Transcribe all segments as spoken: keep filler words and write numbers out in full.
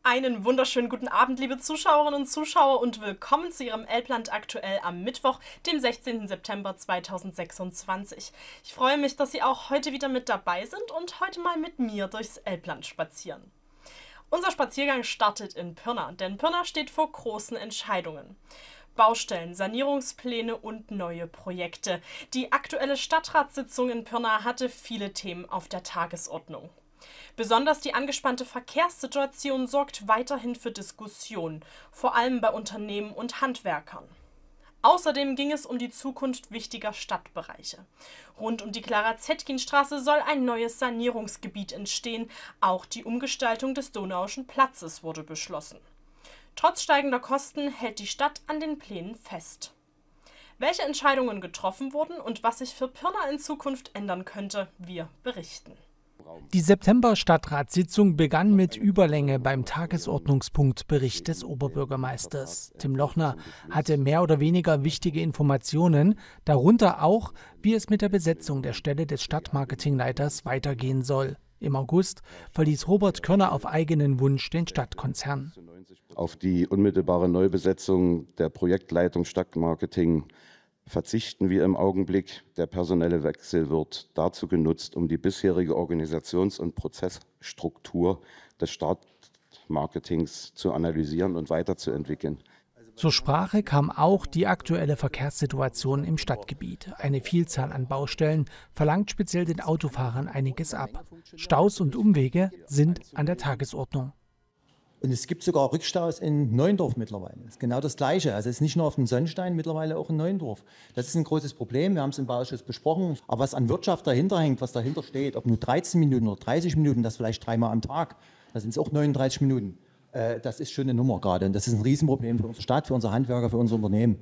Einen wunderschönen guten Abend, liebe Zuschauerinnen und Zuschauer, und willkommen zu Ihrem Elbland aktuell am Mittwoch, dem sechzehnten September zweitausendsechsundzwanzig. Ich freue mich, dass Sie auch heute wieder mit dabei sind und heute mal mit mir durchs Elbland spazieren. Unser Spaziergang startet in Pirna, denn Pirna steht vor großen Entscheidungen. Baustellen, Sanierungspläne und neue Projekte. Die aktuelle Stadtratssitzung in Pirna hatte viele Themen auf der Tagesordnung. Besonders die angespannte Verkehrssituation sorgt weiterhin für Diskussionen, vor allem bei Unternehmen und Handwerkern. Außerdem ging es um die Zukunft wichtiger Stadtbereiche. Rund um die Clara-Zetkin-Straße soll ein neues Sanierungsgebiet entstehen. Auch die Umgestaltung des Donauischen Platzes wurde beschlossen. Trotz steigender Kosten hält die Stadt an den Plänen fest. Welche Entscheidungen getroffen wurden und was sich für Pirna in Zukunft ändern könnte, wir berichten. Die September-Stadtratssitzung begann mit Überlänge beim Tagesordnungspunktbericht des Oberbürgermeisters. Tim Lochner hatte mehr oder weniger wichtige Informationen, darunter auch, wie es mit der Besetzung der Stelle des Stadtmarketingleiters weitergehen soll. Im August verließ Robert Körner auf eigenen Wunsch den Stadtkonzern. Auf die unmittelbare Neubesetzung der Projektleitung Stadtmarketing verzichten wir im Augenblick. Der personelle Wechsel wird dazu genutzt, um die bisherige Organisations- und Prozessstruktur des Stadtmarketings zu analysieren und weiterzuentwickeln. Zur Sprache kam auch die aktuelle Verkehrssituation im Stadtgebiet. Eine Vielzahl an Baustellen verlangt speziell den Autofahrern einiges ab. Staus und Umwege sind an der Tagesordnung. Und es gibt sogar Rückstaus in Neuendorf mittlerweile. Das ist genau das Gleiche. Also es ist nicht nur auf dem Sonnstein, mittlerweile auch in Neuendorf. Das ist ein großes Problem. Wir haben es im Bauausschuss besprochen. Aber was an Wirtschaft dahinter hängt, was dahinter steht, ob nur dreizehn Minuten oder dreißig Minuten, das vielleicht dreimal am Tag, das sind es auch neununddreißig Minuten. Äh, das ist schon eine Nummer gerade. Und das ist ein Riesenproblem für unsere Stadt, für unsere Handwerker, für unser Unternehmen.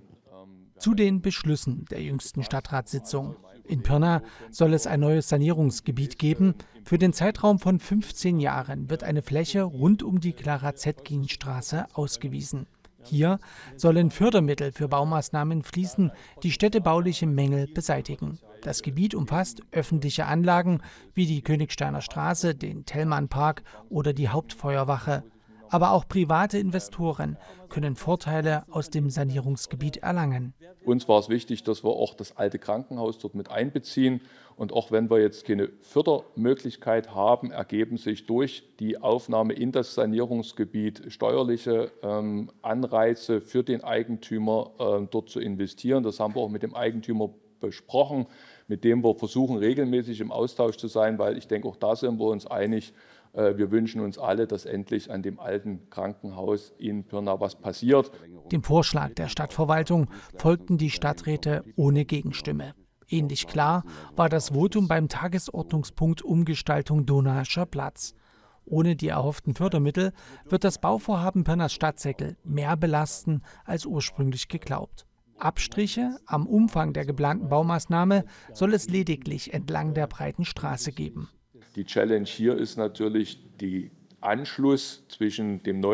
Zu den Beschlüssen der jüngsten Stadtratssitzung. In Pirna soll es ein neues Sanierungsgebiet geben. Für den Zeitraum von fünfzehn Jahren wird eine Fläche rund um die Clara-Zetkin-Straße ausgewiesen. Hier sollen Fördermittel für Baumaßnahmen fließen, die städtebauliche Mängel beseitigen. Das Gebiet umfasst öffentliche Anlagen wie die Königsteiner Straße, den Thälmannpark oder die Hauptfeuerwache. Aber auch private Investoren können Vorteile aus dem Sanierungsgebiet erlangen. Uns war es wichtig, dass wir auch das alte Krankenhaus dort mit einbeziehen. Und auch wenn wir jetzt keine Fördermöglichkeit haben, ergeben sich durch die Aufnahme in das Sanierungsgebiet steuerliche ähm, Anreize für den Eigentümer, äh, dort zu investieren. Das haben wir auch mit dem Eigentümer besprochen, mit dem wir versuchen, regelmäßig im Austausch zu sein, weil ich denke, auch da sind wir uns einig. Wir wünschen uns alle, dass endlich an dem alten Krankenhaus in Pirna was passiert. Dem Vorschlag der Stadtverwaltung folgten die Stadträte ohne Gegenstimme. Ähnlich klar war das Votum beim Tagesordnungspunkt Umgestaltung Donauischer Platz. Ohne die erhofften Fördermittel wird das Bauvorhaben Pirnas Stadtsäckel mehr belasten als ursprünglich geglaubt. Abstriche am Umfang der geplanten Baumaßnahme soll es lediglich entlang der breiten Straße geben. Die Challenge hier ist natürlich der Anschluss zwischen dem neuen